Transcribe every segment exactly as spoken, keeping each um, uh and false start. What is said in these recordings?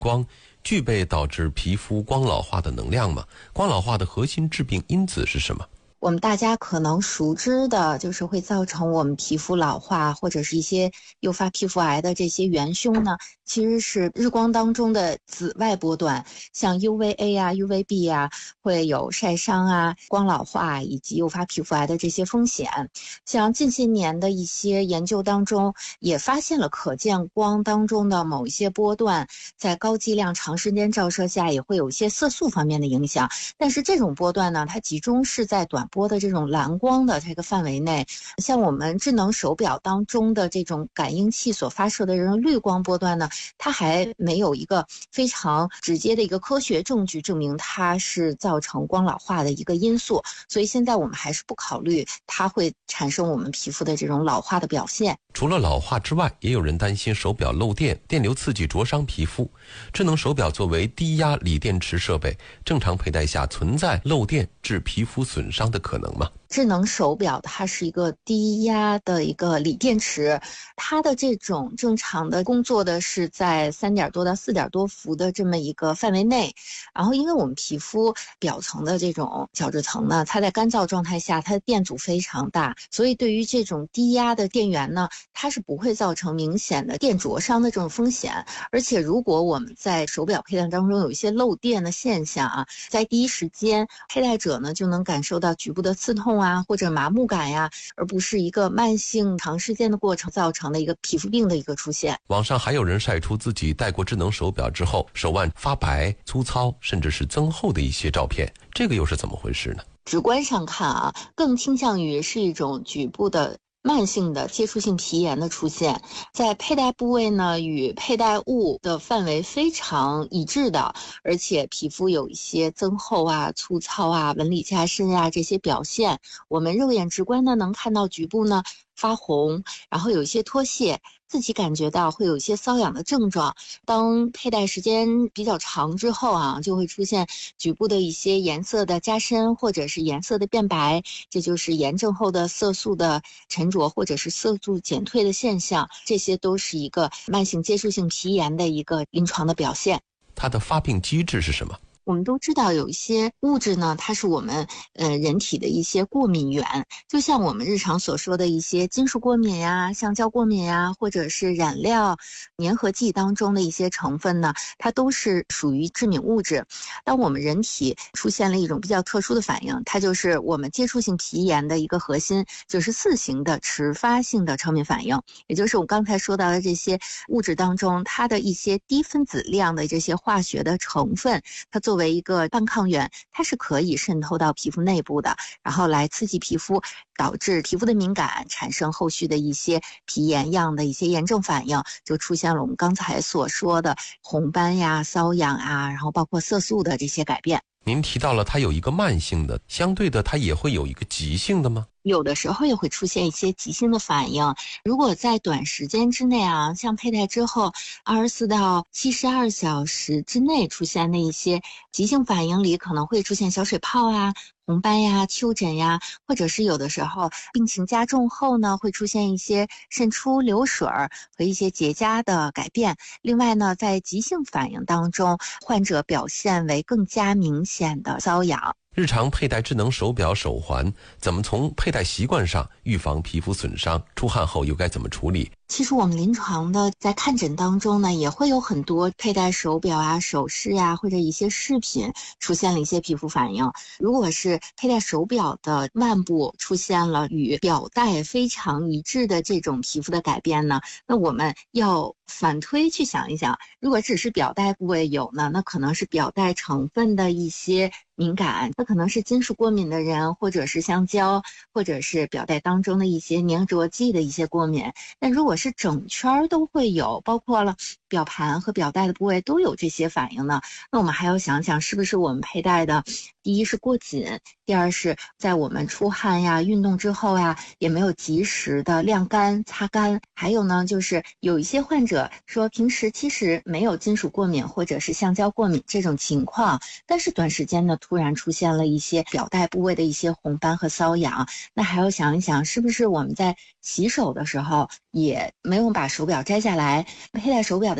光具备导致皮肤光老化的能量吗？光老化的核心致病因子是什么？ 我们大家可能熟知的就是会造成我们皮肤老化或者是一些诱发皮肤癌的这些元凶呢，其实是日光当中的紫外波段，像 U V A 啊 U V B 啊，会有晒伤啊、光老化以及诱发皮肤癌的这些风险。像近些年的一些研究当中也发现了可见光当中的某一些波段在高剂量长时间照射下也会有一些色素方面的影响，但是这种波段呢，它集中是在短波的这种蓝光的这个范围内，像我们智能手表当中的这种感应器所发射的这种绿光波段呢，它还没有一个非常直接的一个科学证据证明它是造成光老化的一个因素，所以现在我们还是不考虑它会产生我们皮肤的这种老化的表现。 除了老化之外，也有人担心手表漏电，电流刺激灼伤皮肤。智能手表作为低压锂电池设备，正常佩戴下存在漏电致皮肤损伤的可能吗？ 智能手表它是一个低压的一个锂电池，它的这种正常的工作的是在三点多到四点多伏的这么一个范围内，然后因为我们皮肤表层的这种角质层呢，它在干燥状态下它的电阻非常大，所以对于这种低压的电源呢，它是不会造成明显的电灼伤的这种风险。而且如果我们在手表佩戴当中有一些漏电的现象啊，在第一时间佩戴者呢就能感受到局部的刺痛啊或者麻木感呀，而不是一个慢性长时间的过程造成的一个皮肤病的一个出现。 网上还有人晒出自己戴过智能手表之后手腕发白、粗糙甚至是增厚的一些照片，这个又是怎么回事呢？ 直观上看啊，更倾向于是一种局部的慢性的接触性皮炎的出现，在佩戴部位呢与佩戴物的范围非常一致的，而且皮肤有一些增厚啊、粗糙啊、纹理加深啊这些表现，我们肉眼直观的能看到局部呢发红，然后有一些脱屑，自己感觉到会有一些瘙痒的症状。当佩戴时间比较长之后啊，就会出现局部的一些颜色的加深或者是颜色的变白，这就是炎症后的色素的沉着或者是色素减退的现象，这些都是一个慢性接触性皮炎的一个临床的表现。 它的发病机制是什么？ 我们都知道有一些物质呢，它是我们呃人体的一些过敏源，就像我们日常所说的一些金属过敏呀、橡胶过敏呀，或者是染料、粘合剂当中的一些成分呢，它都是属于致敏物质。当我们人体出现了一种比较特殊的反应，它就是我们接触性皮炎的一个核心，就是四型的迟发性的超敏反应，也就是我刚才说到的这些物质当中，它的一些低分子量的这些化学的成分，它作为一个半抗原，它是可以渗透到皮肤内部的，然后来刺激皮肤，导致皮肤的敏感，产生后续的一些皮炎样的一些炎症反应，就出现了我们刚才所说的红斑呀、瘙痒啊，然后包括色素的这些改变。 您提到了它有一个慢性的，相对的它也会有一个急性的吗？ 有的时候也会出现一些急性的反应，如果在短时间之内啊，像佩戴之后二十四到七十二小时之内出现的一些急性反应里，可能会出现小水泡啊、红斑呀、丘疹呀，或者是有的时候病情加重后呢，会出现一些渗出、流水和一些结痂的改变。另外呢，在急性反应当中，患者表现为更加明显的瘙痒。 日常佩戴智能手表、手环，怎么从佩戴习惯上预防皮肤损伤？出汗后又该怎么处理？ 其实我们临床的在看诊当中呢，也会有很多佩戴手表啊、首饰啊，或者一些饰品出现了一些皮肤反应。如果是佩戴手表的腕部出现了与表带非常一致的这种皮肤的改变呢，那我们要反推去想一想，如果只是表带部位有呢，那可能是表带成分的一些敏感，那可能是金属过敏的人，或者是橡胶，或者是表带当中的一些粘着剂的一些过敏。但如果是整圈都会有，包括了表盘和表带的部位都有这些反应呢，那我们还要想想是不是我们佩戴的，第一是过紧，第二是在我们出汗呀、运动之后呀，也没有及时的晾干、擦干。还有呢，就是有一些患者说平时其实没有金属过敏或者是橡胶过敏这种情况，但是短时间呢突然出现了一些表带部位的一些红斑和瘙痒，那还要想一想是不是我们在洗手的时候也没有把手表摘下来，佩戴手表的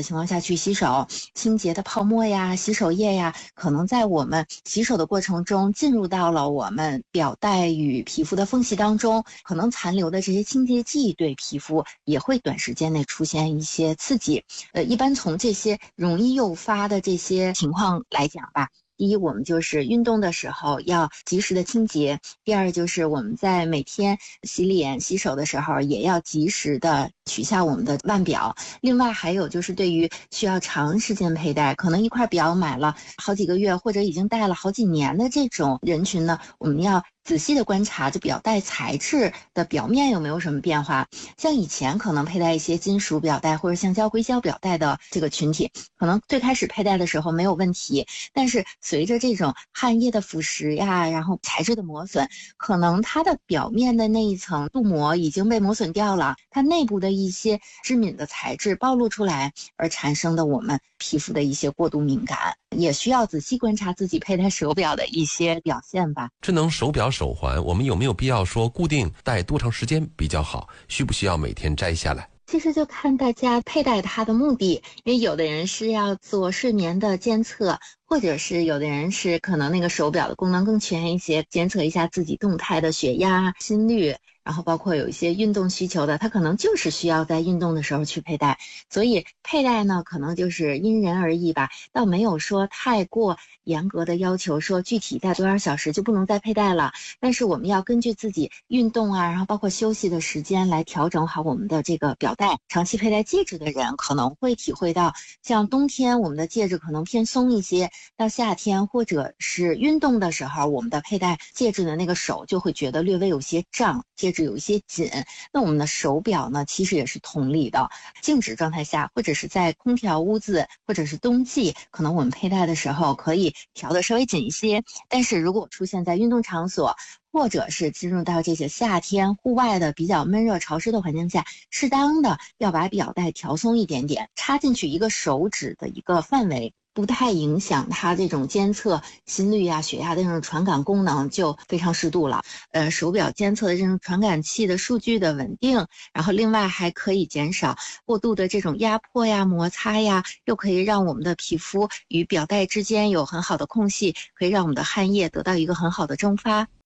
的情况下去洗手，清洁的泡沫呀、洗手液呀，可能在我们洗手的过程中进入到了我们表带与皮肤的缝隙当中，可能残留的这些清洁剂对皮肤也会短时间内出现一些刺激。呃，一般从这些容易诱发的这些情况来讲吧，第一，我们就是运动的时候要及时的清洁；第二，就是我们在每天洗脸、洗手的时候也要及时的取下我们的腕表。另外，还有就是对于需要长时间佩戴，可能一块表买了好几个月，或者已经戴了好几年的这种人群呢，我们要仔细的观察这表带材质的表面有没有什么变化。像以前可能佩戴一些金属表带或者橡胶硅胶表带的这个群体，可能最开始佩戴的时候没有问题，但是随着这种汗液的腐蚀呀，然后材质的磨损，可能它的表面的那一层镀膜已经被磨损掉了，它内部的一些致敏的材质暴露出来，而产生的我们皮肤的一些过度敏感，也需要仔细观察自己佩戴手表的一些表现吧。 智能手表手环，我们有没有必要说固定戴多长时间比较好？需不需要每天摘下来？ 其实就看大家佩戴它的目的，因为有的人是要做睡眠的监测，或者是有的人是可能那个手表的功能更全一些，监测一下自己动态的血压、心率，然后包括有一些运动需求的，他可能就是需要在运动的时候去佩戴。所以佩戴呢，可能就是因人而异吧，倒没有说太过严格的要求，说具体戴多少小时就不能再佩戴了。但是我们要根据自己运动啊，然后包括休息的时间来调整好我们的这个表带。长期佩戴戒指的人可能会体会到，像冬天我们的戒指可能偏松一些，到夏天或者是运动的时候，我们的佩戴戒指的那个手就会觉得略微有些胀，戒指有一些紧。那我们的手表呢，其实也是同理的，静止状态下或者是在空调屋子或者是冬季，可能我们佩戴的时候可以调得稍微紧一些，但是如果出现在运动场所或者是进入到这些夏天户外的比较闷热潮湿的环境下，适当的要把表带调松一点点，插进去一个手指的一个范围，不太影响它这种监测心率啊、血压的这种传感功能，就非常适度了。呃，手表监测的这种传感器的数据的稳定，然后另外还可以减少过度的这种压迫呀、摩擦呀，又可以让我们的皮肤与表带之间有很好的空隙，可以让我们的汗液得到一个很好的蒸发。